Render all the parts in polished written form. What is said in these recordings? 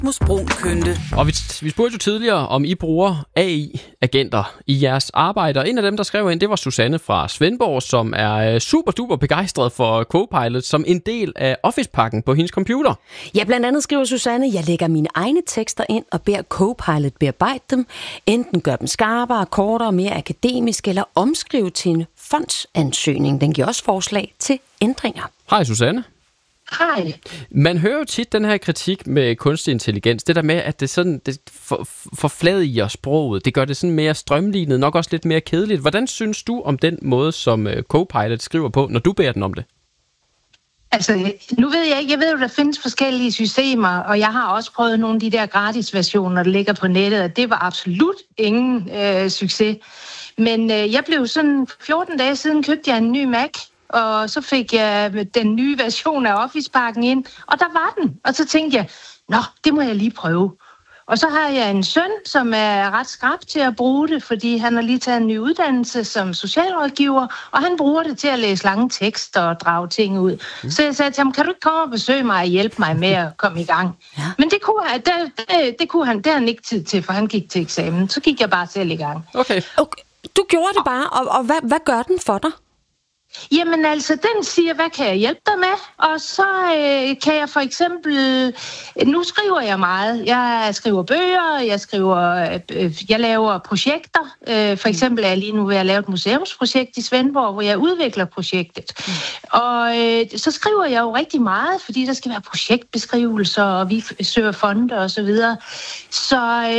Rasmus Bruun Kønte. Og vi spurgte jo tidligere, om I bruger AI-agenter i jeres arbejde. Og en af dem, der skrev ind, det var Susanne fra Svendborg, som er super duper begejstret for Copilot som en del af Office-pakken på hendes computer. Ja, blandt andet skriver Susanne, jeg lægger mine egne tekster ind og beder Copilot bearbejde dem. Enten gør dem skarpere, kortere, mere akademisk eller omskrive til en fondsansøgning. Den giver også forslag til ændringer. Hej Susanne. Hej. Man hører jo tit den her kritik med kunstig intelligens. Det der med, at det sådan det forfladiger sproget. Det gør det sådan mere strømlignet, nok også lidt mere kedeligt. Hvordan synes du om den måde, som Copilot skriver på, når du beder den om det? Altså, nu ved jeg ikke. Jeg ved jo, der findes forskellige systemer, og jeg har også prøvet nogle af de der gratis-versioner, der ligger på nettet, og det var absolut ingen succes. Men jeg blev sådan 14 dage siden, købte jeg en ny Mac, og så fik jeg den nye version af Office-pakken ind, og der var den. Og så tænkte jeg, det må jeg lige prøve. Og så har jeg en søn, som er ret skrap til at bruge det, fordi han har lige taget en ny uddannelse som socialrådgiver, og han bruger det til at læse lange tekster og drage ting ud. Så jeg sagde til ham, kan du ikke komme og besøge mig og hjælpe mig med at komme i gang? Ja. Men det kunne han, det har han ikke tid til, for han gik til eksamen. Så gik jeg bare selv i gang. Okay. Du gjorde det bare, og hvad gør den for dig? Jamen altså, den siger, hvad kan jeg hjælpe dig med? Og så kan jeg for eksempel... Nu skriver jeg meget. Jeg skriver bøger, jeg laver projekter. For eksempel er jeg lige nu ved at lave et museumsprojekt i Svendborg, hvor jeg udvikler projektet. Og så skriver jeg jo rigtig meget, fordi der skal være projektbeskrivelser, og vi søger fonde og så videre. Så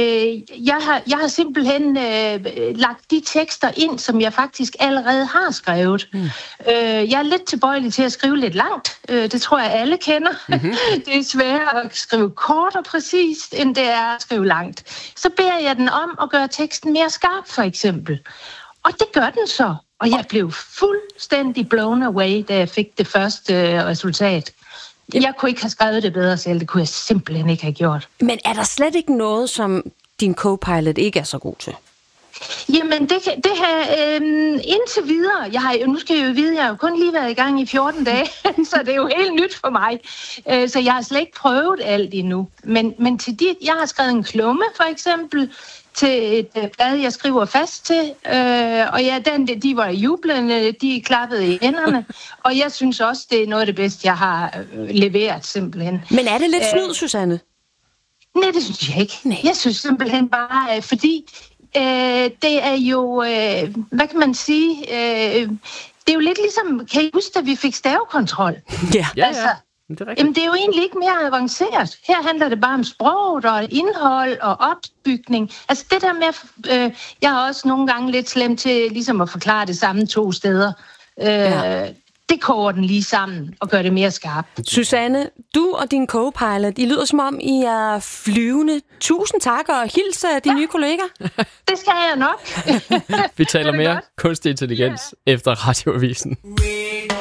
jeg har simpelthen lagt de tekster ind, som jeg faktisk allerede har skrevet. Jeg er lidt tilbøjelig til at skrive lidt langt. Det tror jeg, alle kender. Mm-hmm. Det er sværere at skrive kort og præcist, end det er at skrive langt. Så beder jeg den om at gøre teksten mere skarp, for eksempel. Og det gør den så. Og jeg blev fuldstændig blown away, da jeg fik det første resultat. Jeg kunne ikke have skrevet det bedre selv. Det kunne jeg simpelthen ikke have gjort. Men er der slet ikke noget, som din Copilot ikke er så god til? Jamen, det her indtil videre, nu skal jeg jo vide, jeg har jo kun lige været i gang i 14 dage, så det er jo helt nyt for mig. Så jeg har slet ikke prøvet alt endnu. Men til jeg har skrevet en klumme, for eksempel, til et blad, jeg skriver fast til, og ja, de var jublende, de klappede i hænderne, og jeg synes også, det er noget af det bedste, jeg har leveret, simpelthen. Men er det lidt snyd, Susanne? Nej, det synes jeg ikke. Nej. Jeg synes simpelthen bare, fordi... det er jo, hvad kan man sige, det er jo lidt ligesom, kan I huske, at vi fik stavekontrol? Ja. Altså, det er rigtigt. Jamen, det er jo egentlig ikke mere avanceret. Her handler det bare om sproget og indhold og opbygning. Altså det der med, jeg har også nogle gange lidt slemt til ligesom at forklare det samme 2 steder. Det koger den lige sammen og gør det mere skarpt. Susanne, du og din Copilot, I lyder som om, I er flyvende. Tusind tak og hils af dine nye kolleger. Det skal jeg nok. Vi taler mere kunstig intelligens efter Radioavisen.